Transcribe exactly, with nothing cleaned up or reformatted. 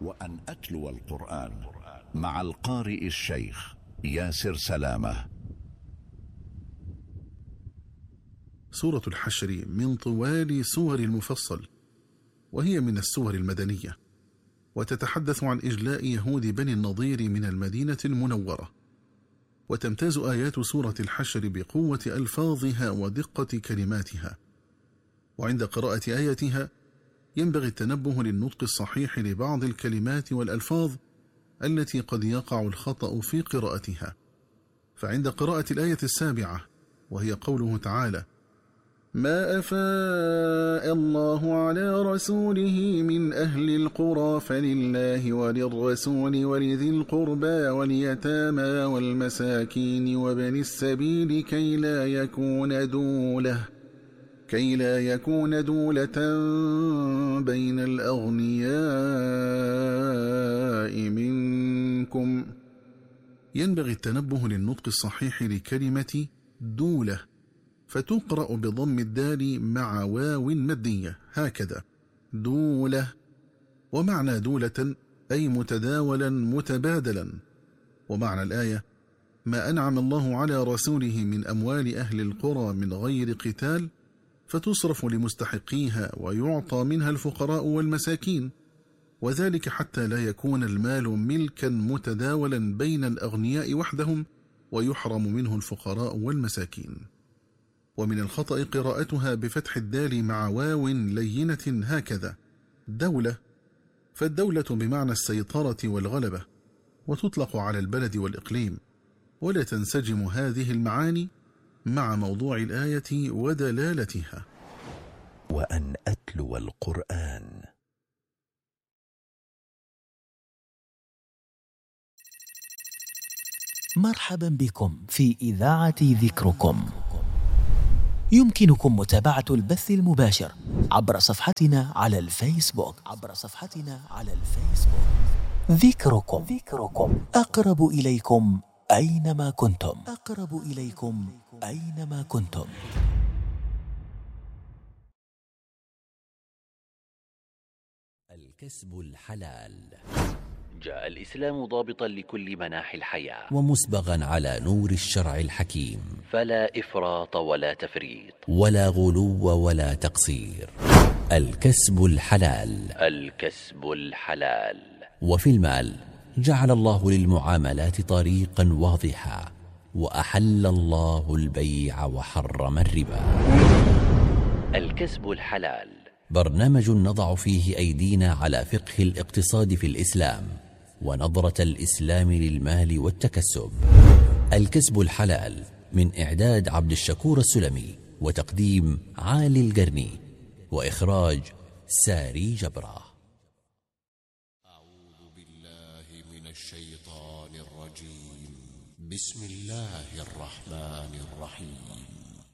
وأن أتلو القرآن مع القارئ الشيخ ياسر سلامة. سورة الحشر من طوال سور المفصل، وهي من السور المدنية، وتتحدث عن إجلاء يهود بني النضير من المدينة المنورة. وتمتاز آيات سورة الحشر بقوة ألفاظها ودقة كلماتها، وعند قراءة آياتها ينبغي التنبه للنطق الصحيح لبعض الكلمات والألفاظ التي قد يقع الخطأ في قراءتها. فعند قراءة الآية السابعة، وهي قوله تعالى: ما أفاء الله على رسوله من أهل القرى فلله وللرسول ولذي القربى واليتامى والمساكين وابن السبيل كي لا يكون دولة كي لا يكون دولة بين الأغنياء منكم. ينبغي التنبه للنطق الصحيح لكلمة دولة، فتقرأ بضم الدال مع واو مدية هكذا: دولة. ومعنى دولة أي متداولا متبادلا. ومعنى الآية: ما أنعم الله على رسوله من أموال أهل القرى من غير قتال فتصرف لمستحقيها ويعطى منها الفقراء والمساكين، وذلك حتى لا يكون المال ملكا متداولا بين الأغنياء وحدهم ويحرم منه الفقراء والمساكين. ومن الخطأ قراءتها بفتح الدال مع واو لينة هكذا: دولة. فالدولة بمعنى السيطرة والغلبة، وتطلق على البلد والإقليم، ولا تنسجم هذه المعاني مع موضوع الآية ودلالتها. وأن أتلو القرآن. مرحبا بكم في إذاعة ذكركم. يمكنكم متابعة البث المباشر عبر صفحتنا على الفيسبوك عبر صفحتنا على الفيسبوك ذكركم. ذكركم أقرب إليكم أينما كنتم. أقرب إليكم أينما كنتم. الكسب الحلال. جاء الإسلام ضابطا لكل مناحي الحياة ومسبغا على نور الشرع الحكيم، فلا إفراط ولا تفريط ولا غلو ولا تقصير. الكسب الحلال. الكسب الحلال. وفي المال جعل الله للمعاملات طريقا واضحا، وأحل الله البيع وحرم الربا. الكسب الحلال برنامج نضع فيه أيدينا على فقه الاقتصاد في الإسلام ونظرة الإسلام للمال والتكسب. الكسب الحلال من إعداد عبد الشكور السلمي، وتقديم عالي القرني، وإخراج ساري جبرة. أعوذ بالله من الشيطان الرجيم. بسم الله الرحمن الرحيم.